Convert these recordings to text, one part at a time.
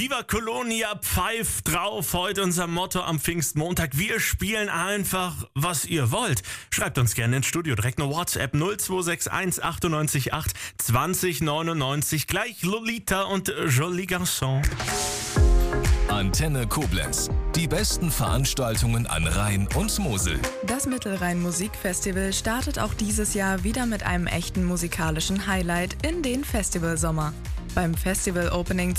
Viva Colonia pfeift drauf, heute unser Motto am Pfingstmontag. Wir spielen einfach, was ihr wollt. Schreibt uns gerne ins Studio, direkt eine WhatsApp 0261 98 8 20 99. Gleich Lolita und Joli Garçon. Antenne Koblenz. Die besten Veranstaltungen an Rhein und Mosel. Das Mittelrhein-Musikfestival startet auch dieses Jahr wieder mit einem echten musikalischen Highlight in den Festivalsommer. Beim Festival-Opening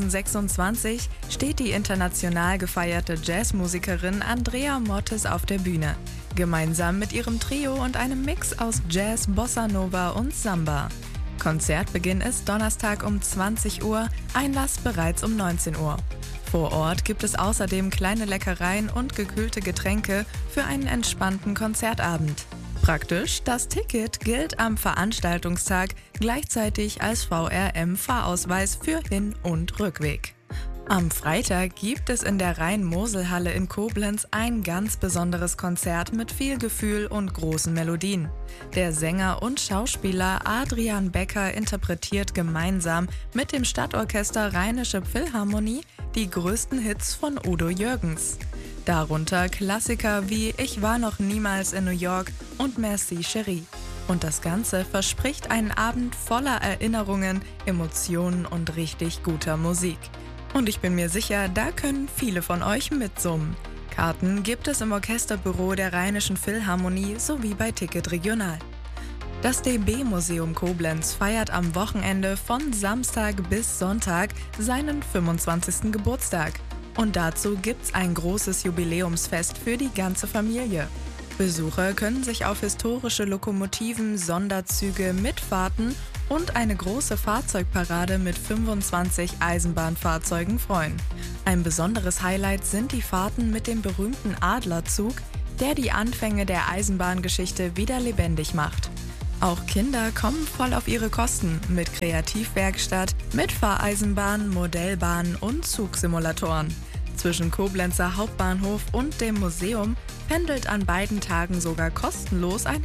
2026 steht die international gefeierte Jazzmusikerin Andrea Mottes auf der Bühne. Gemeinsam mit ihrem Trio und einem Mix aus Jazz, Bossa Nova und Samba. Konzertbeginn ist Donnerstag um 20 Uhr, Einlass bereits um 19 Uhr. Vor Ort gibt es außerdem kleine Leckereien und gekühlte Getränke für einen entspannten Konzertabend. Praktisch, das Ticket gilt am Veranstaltungstag gleichzeitig als VRM-Fahrausweis für Hin- und Rückweg. Am Freitag gibt es in der Rhein-Mosel-Halle in Koblenz ein ganz besonderes Konzert mit viel Gefühl und großen Melodien. Der Sänger und Schauspieler Adrian Becker interpretiert gemeinsam mit dem Stadtorchester Rheinische Philharmonie die größten Hits von Udo Jürgens. Darunter Klassiker wie Ich war noch niemals in New York und Merci Chérie. Und das Ganze verspricht einen Abend voller Erinnerungen, Emotionen und richtig guter Musik. Und ich bin mir sicher, da können viele von euch mitsummen. Karten gibt es im Orchesterbüro der Rheinischen Philharmonie sowie bei Ticket Regional. Das DB-Museum Koblenz feiert am Wochenende von Samstag bis Sonntag seinen 25. Geburtstag. Und dazu gibt's ein großes Jubiläumsfest für die ganze Familie. Besucher können sich auf historische Lokomotiven, Sonderzüge, Mitfahrten und eine große Fahrzeugparade mit 25 Eisenbahnfahrzeugen freuen. Ein besonderes Highlight sind die Fahrten mit dem berühmten Adlerzug, der die Anfänge der Eisenbahngeschichte wieder lebendig macht. Auch Kinder kommen voll auf ihre Kosten mit Kreativwerkstatt, Mitfahreisenbahn, Modellbahn und Zugsimulatoren. Zwischen Koblenzer Hauptbahnhof und dem Museum pendelt an beiden Tagen sogar kostenlos ein